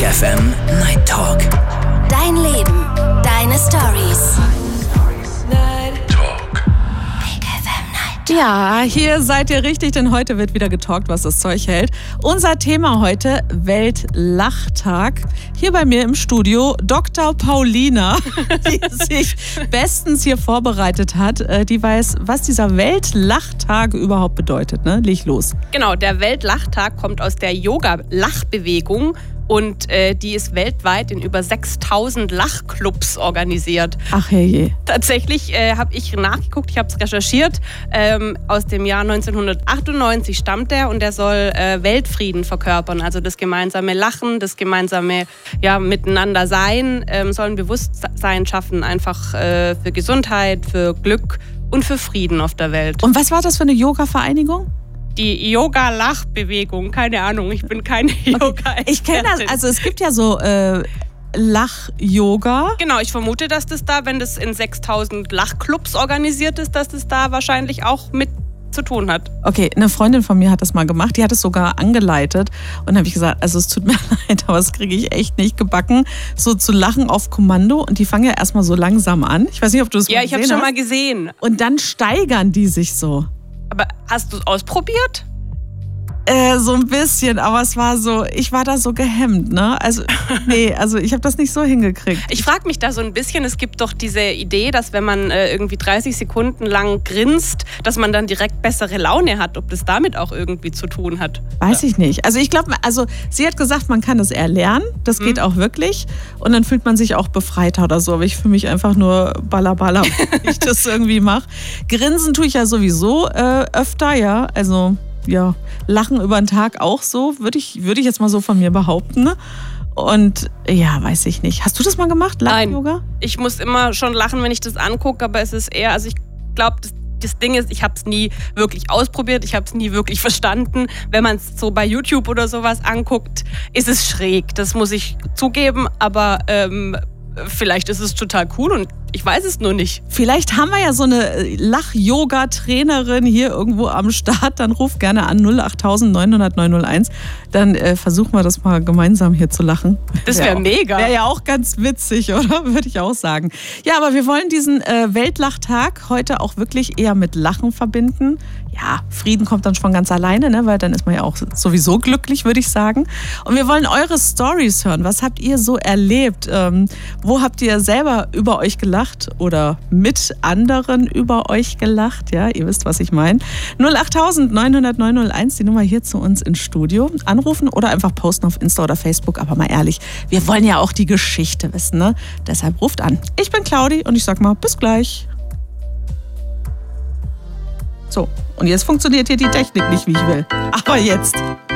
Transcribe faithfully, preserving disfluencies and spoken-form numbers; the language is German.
F M Night Talk. Dein Leben, deine Stories. Night Talk. Big F M Night Talk. Ja, hier seid ihr richtig, denn heute wird wieder getalkt, was das Zeug hält. Unser Thema heute, Weltlachtag. Hier bei mir im Studio Doktor Paulina, die sich bestens hier vorbereitet hat. Die weiß, was dieser Weltlachtag überhaupt bedeutet. Ne? Leg los. Genau, der Weltlachtag kommt aus der Yoga-Lachbewegung. Und äh, die ist weltweit in über sechstausend Lachclubs organisiert. Ach herrje. Tatsächlich äh, habe ich nachgeguckt, ich habe es recherchiert. Ähm, aus dem Jahr neunzehnhundertachtundneunzig stammt er und der soll äh, Weltfrieden verkörpern. Also das gemeinsame Lachen, das gemeinsame ja, Miteinander sein, ähm, soll ein Bewusstsein schaffen, einfach äh, für Gesundheit, für Glück und für Frieden auf der Welt. Und was war das für eine Yoga-Vereinigung? Die Yoga-Lachbewegung, keine Ahnung, ich bin keine Yoga-Expertin. Ich kenne das, also es gibt ja so äh, Lach-Yoga. Genau, ich vermute, dass das da, wenn das in sechstausend Lachclubs organisiert ist, dass das da wahrscheinlich auch mit zu tun hat. Okay, eine Freundin von mir hat das mal gemacht, die hat es sogar angeleitet und dann habe ich gesagt, also es tut mir leid, aber das kriege ich echt nicht gebacken, so zu lachen auf Kommando und die fangen ja erstmal so langsam an. Ich weiß nicht, ob du das ja, mal gesehen hast. Ja, ich habe schon mal gesehen. Und dann steigern die sich so. Aber hast du es ausprobiert? Äh, so ein bisschen, aber es war so, ich war da so gehemmt, ne? Also, nee, also ich habe das nicht so hingekriegt. Ich frage mich da so ein bisschen, es gibt doch diese Idee, dass wenn man äh, irgendwie dreißig Sekunden lang grinst, dass man dann direkt bessere Laune hat, ob das damit auch irgendwie zu tun hat. Weiß ja. ich nicht. Also ich glaube, also sie hat gesagt, man kann das eher lernen, das mhm. geht auch wirklich und dann fühlt man sich auch befreiter oder so, aber ich fühle mich einfach nur ballerballer, wenn ich das irgendwie mache. Grinsen tue ich ja sowieso äh, öfter, ja, also... Ja, lachen über den Tag auch so, würde ich, würde ich jetzt mal so von mir behaupten. Und ja, weiß ich nicht. Hast du das mal gemacht, Lach-Yoga? Nein, ich muss immer schon lachen, wenn ich das angucke, aber es ist eher, also ich glaube, das, das Ding ist, ich habe es nie wirklich ausprobiert, ich habe es nie wirklich verstanden. Wenn man es so bei YouTube oder sowas anguckt, ist es schräg, das muss ich zugeben, aber ähm, vielleicht ist es total cool und ich weiß es nur nicht. Vielleicht haben wir ja so eine Lach-Yoga-Trainerin hier irgendwo am Start. Dann ruf gerne an null acht neun null null neun null eins. Dann äh, versuchen wir das mal gemeinsam hier zu lachen. Das wäre wär mega. Wäre ja auch ganz witzig, oder? Würde ich auch sagen. Ja, aber wir wollen diesen äh, Weltlachtag heute auch wirklich eher mit Lachen verbinden. Ja, Frieden kommt dann schon ganz alleine, ne? Weil dann ist man ja auch sowieso glücklich, würde ich sagen. Und wir wollen eure Storys hören. Was habt ihr so erlebt? Ähm, wo habt ihr selber über euch gelacht? Oder mit anderen über euch gelacht. Ja, ihr wisst, was ich meine. null acht neun null null neun null eins, die Nummer hier zu uns ins Studio. Anrufen oder einfach posten auf Insta oder Facebook. Aber mal ehrlich, wir wollen ja auch die Geschichte wissen, ne? Deshalb ruft an. Ich bin Claudi und ich sag mal, bis gleich. So, und jetzt funktioniert hier die Technik nicht, wie ich will. Aber jetzt.